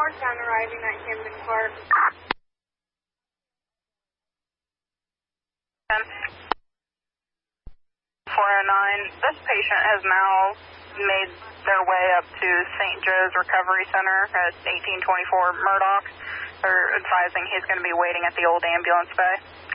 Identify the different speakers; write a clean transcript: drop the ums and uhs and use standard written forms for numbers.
Speaker 1: northbound arriving at Camden Park.
Speaker 2: 409. This patient has now made their way up to St. Joe's Recovery Center at 1824 Murdoch. They're advising he's going to be waiting at the old ambulance bay.